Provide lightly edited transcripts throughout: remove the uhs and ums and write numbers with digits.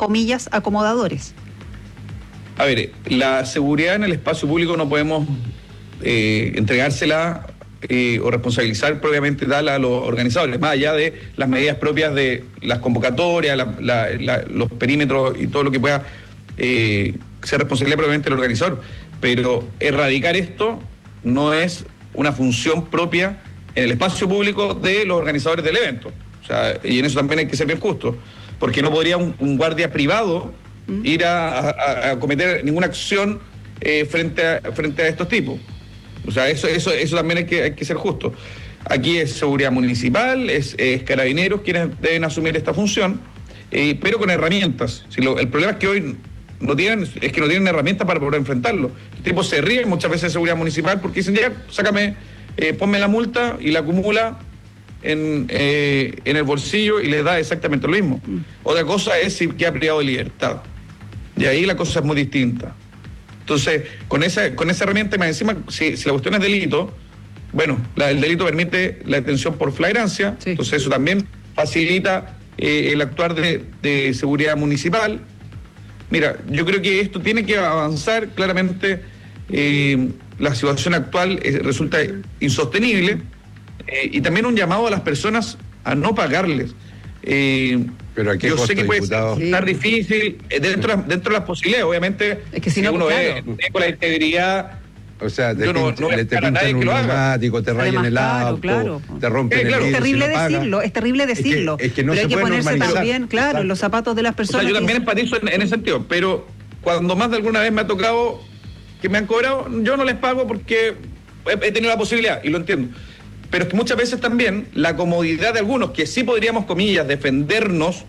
comillas, acomodadores. A ver, la seguridad en el espacio público no podemos entregársela o responsabilizar propiamente tal a los organizadores, más allá de las medidas propias de las convocatorias, los perímetros y todo lo que pueda ser responsabilidad propiamente del organizador. Pero erradicar esto no es una función propia en el espacio público de los organizadores del evento. O sea, y en eso también hay que ser bien justo, porque no podría un guardia privado ir a cometer ninguna acción frente a estos tipos. O sea, eso también hay que ser justo. Aquí es seguridad municipal, es carabineros quienes deben asumir esta función, pero con herramientas. El problema es que hoy no tienen herramientas para poder enfrentarlo. Los tipos se ríen muchas veces de seguridad municipal porque dicen, ya, sácame, ponme la multa, y la acumula en el bolsillo y les da exactamente lo mismo. Otra cosa es si queda privado de libertad. Y ahí la cosa es muy distinta. Entonces, con esa herramienta, más encima, si la cuestión es delito, bueno, el delito permite la detención por flagrancia, sí. Entonces eso también facilita el actuar de seguridad municipal. Mira, yo creo que esto tiene que avanzar claramente. La situación actual resulta insostenible, y también un llamado a las personas a no pagarles. Pero aquí yo sé que puede estar difícil dentro de las posibilidades, obviamente. Es que si uno ve con la integridad. O sea, te pintan un neumático, te rayan el auto, te rompen el vidrio. Es terrible decirlo. Es que no pero se hay que ponerse normalizar. También, claro, en los zapatos de las personas. O sea, yo también empatizo en ese sentido, pero cuando más de alguna vez me ha tocado que me han cobrado, yo no les pago porque he tenido la posibilidad, y lo entiendo. Pero es que muchas veces también la comodidad de algunos, que sí podríamos, comillas, defendernos,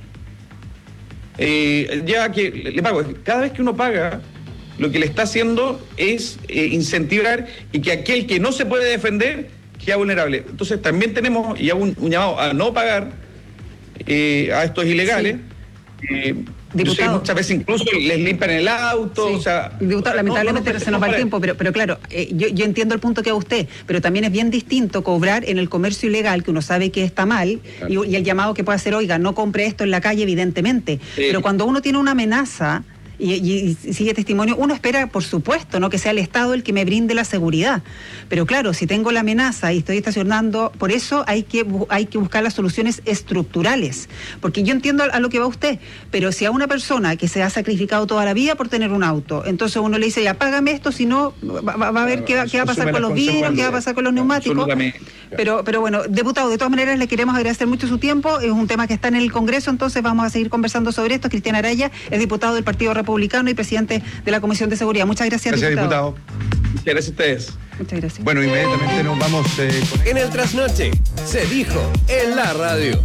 ya que le pago. Cada vez que uno paga, lo que le está haciendo es incentivar y que aquel que no se puede defender queda vulnerable. Entonces también tenemos, y hago un llamado a no pagar a estos ilegales. Sí. Yo sé que muchas veces incluso les limpian el auto. Sí. O sea, diputado, lamentablemente se nos va el tiempo, pero claro, yo entiendo el punto que va usted, pero también es bien distinto cobrar en el comercio ilegal, que uno sabe que está mal, claro. y el llamado que puede hacer, oiga, no compre esto en la calle, evidentemente. Sí. Pero cuando uno tiene una amenaza y sigue testimonio, uno espera, por supuesto, no que sea el Estado el que me brinde la seguridad. Pero claro, si tengo la amenaza y estoy estacionando, por eso hay que buscar las soluciones estructurales. Porque yo entiendo a lo que va usted, pero si a una persona que se ha sacrificado toda la vida por tener un auto, entonces uno le dice, ya, págame esto, si no, va a ver qué va a pasar con los vidrios, qué va a pasar con los neumáticos. Pero bueno, diputado, de todas maneras le queremos agradecer mucho su tiempo. Es un tema que está en el Congreso, entonces vamos a seguir conversando sobre esto. Cristian Araya es diputado del Partido Republicano y presidente de la Comisión de Seguridad. Muchas gracias, diputado. Muchas gracias a ustedes. Muchas gracias. Bueno, inmediatamente nos vamos en el Trasnoche. Se dijo en la radio.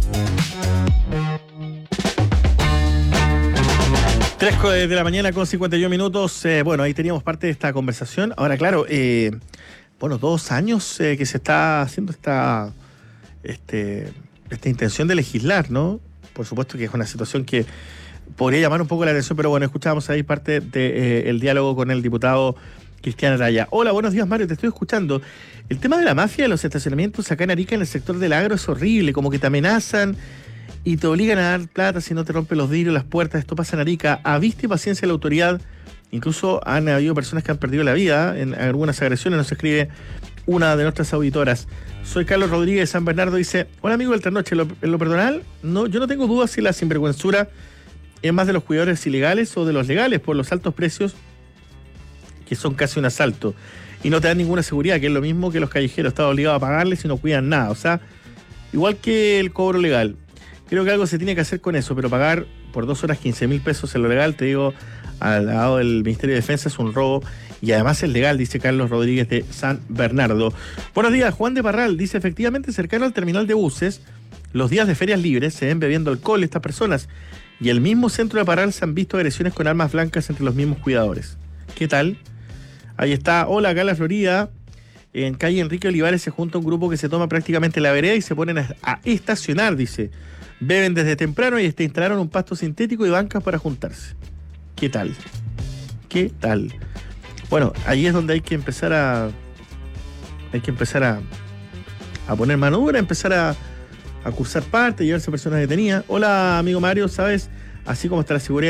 3 de la mañana con 51 minutos. Bueno, ahí teníamos parte de esta conversación. Ahora, claro, 2 años que se está haciendo esta intención de legislar, ¿no? Por supuesto que es una situación que podría llamar un poco la atención, pero bueno, escuchábamos ahí parte del diálogo con el diputado Cristian Araya. Hola, buenos días, Mario, te estoy escuchando. El tema de la mafia de los estacionamientos acá en Arica, en el sector del agro, es horrible, como que te amenazan y te obligan a dar plata si no te rompen los vidrios, las puertas. Esto pasa en Arica. A vista y paciencia de la autoridad. Incluso han habido personas que han perdido la vida en algunas agresiones, nos escribe una de nuestras auditoras. Soy Carlos Rodríguez de San Bernardo, dice, hola amigo del Trasnoche, en lo personal, no, yo no tengo dudas si la sinvergüenzura es más de los cuidadores ilegales o de los legales por los altos precios, que son casi un asalto, y no te dan ninguna seguridad, que es lo mismo que los callejeros, están obligados a pagarles y no cuidan nada, o sea, igual que el cobro legal. Creo que algo se tiene que hacer con eso, pero pagar por 2 horas 15.000 pesos en lo legal, te digo, al lado del Ministerio de Defensa es un robo y además es legal, dice Carlos Rodríguez de San Bernardo. Buenos días, Juan de Parral dice, efectivamente cercano al terminal de buses, los días de ferias libres se ven bebiendo alcohol estas personas y el mismo centro de Parral se han visto agresiones con armas blancas entre los mismos cuidadores. ¿Qué tal? Ahí está, hola, acá en la Florida, en calle Enrique Olivares se junta un grupo que se toma prácticamente la vereda y se ponen a estacionar, dice. Beben desde temprano y instalaron un pasto sintético y bancas para juntarse. ¿Qué tal? ¿Qué tal? Bueno, ahí es donde hay que empezar a poner mano dura, empezar a cursar parte, llevarse a personas detenidas. Hola, amigo Mario, ¿sabes? Así como está la seguridad